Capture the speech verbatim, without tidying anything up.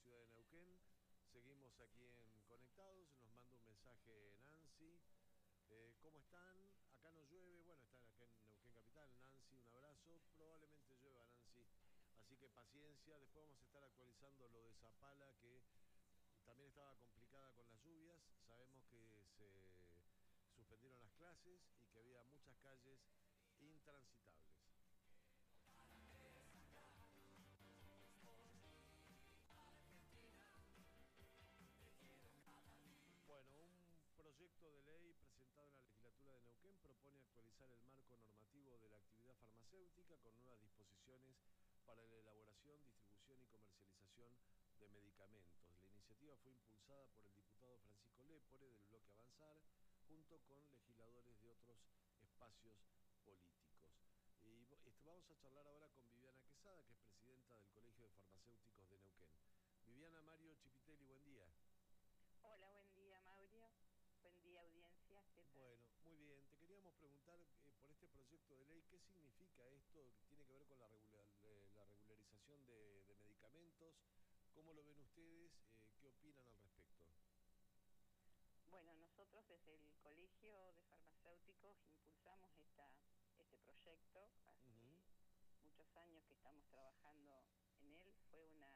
ciudad de Neuquén. Seguimos aquí en Conectados, nos manda un mensaje Nancy. Eh, ¿Cómo están? Acá no llueve, bueno, están acá en Neuquén Capital. Nancy, un abrazo. Probablemente llueva, Nancy. Así que paciencia, después vamos a estar actualizando lo de Zapala, que también estaba complicada con las lluvias. Sabemos que se suspendieron las clases y que había muchas calles intransitables. Bueno, un proyecto de ley presentado en la legislatura de Neuquén propone actualizar el marco normativo de la actividad farmacéutica con nuevas disposiciones para la elaboración, distribución y comercialización de medicamentos. La iniciativa fue impulsada por el diputado Francisco Lépore del bloque Avanzar, junto con legisladores de otros espacios políticos. Y esto, vamos a charlar ahora con Viviana Quesada, que es presidenta del Colegio de Farmacéuticos de Neuquén. Viviana, Mario Chipitelli, buen día. Hola, buen día, Mauricio. Buen día, audiencia. ¿Qué tal? Bueno, muy bien. Te queríamos preguntar eh, por este proyecto de ley, ¿qué significa esto que tiene que ver con la, regular, la regularización de, de medicamentos? ¿Cómo lo ven ustedes? Eh, ¿Qué opinan al respecto? Bueno, nosotros desde el Colegio de Farmacéuticos impulsamos esta, este proyecto. Uh -huh. Hace muchos años que estamos trabajando en él. Fue una